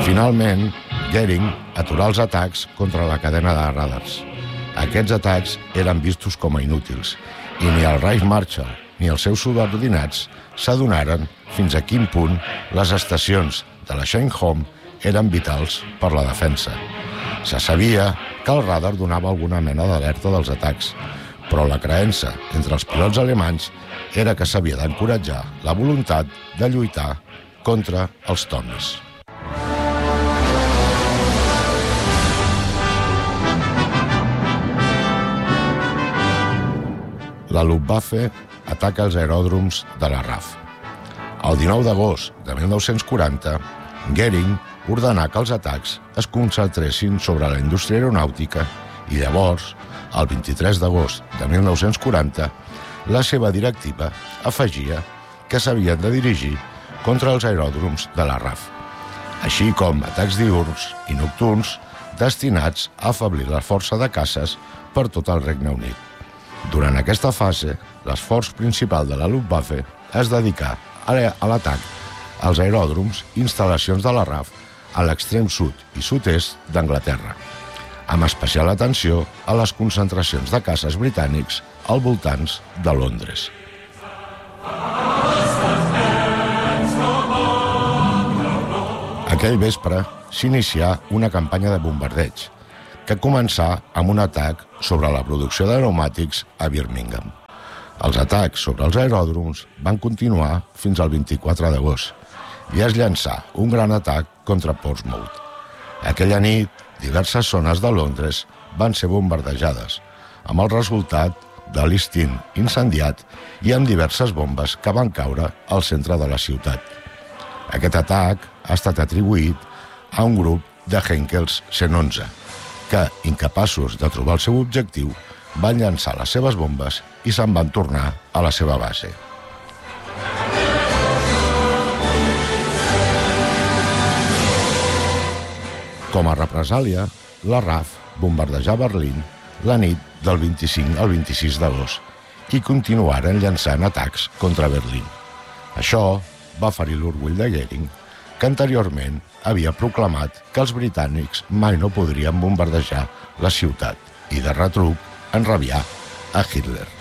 Finalment, Goering aturà els atacs contra la cadena de radars. Aquests atacs eren vistos com a inútils i ni el Reichsmarschall ni els seus subordinats s'adonaren fins a quin punt les estacions de la Schenholm eren vitals per la defensa. Se sabia que el radar donava alguna mena d'alerta dels atacs, però la creença entre els pilots alemanys era que s'havia d'encoratjar la voluntat de lluitar contra els tomis. La Luftwaffe ataca els aeròdroms de la RAF. El 19 d'agost de 1940, Goering ordenà que els atacs es concentressin sobre la indústria aeronàutica i llavors, el 23 d'agost de 1940, la seva directiva afegia que s'havien de dirigir contra els aeròdroms de la RAF, així com atacs diürns i nocturns destinats a afeblir la força de caces per tot el Regne Unit. Durant aquesta fase, l'esforç principal de la Luftwaffe es dedicà a l'atac als aeròdroms i instal·lacions de la RAF a l'extrem sud i sud-est d'Anglaterra, amb especial atenció a les concentracions de caces britànics al voltant de Londres. Aquell vespre s'inicià una campanya de bombardeig que començà amb un atac sobre la producció de pneumàtics a Birmingham. Els atacs sobre els aeròdroms van continuar fins al 24 d'agost i es llançà un gran atac contra Portsmouth. Aquella nit, diverses zones de Londres van ser bombardejades, amb el resultat de l'East End incendiat i amb diverses bombes que van caure al centre de la ciutat. Aquest atac ha estat atribuït a un grup de Henkels 111, que, incapaços de trobar el seu objectiu, van llançar les seves bombes i se'n van tornar a la seva base. Com a represàlia, la RAF bombardejà Berlín la nit del 25 al 26 d'agost i continuaren llançant atacs contra Berlín. Això va ferir l'orgull de Goering, que anteriorment havia proclamat que els britànics mai no podrien bombardejar la ciutat i, de retruc, enrabiar a Hitler.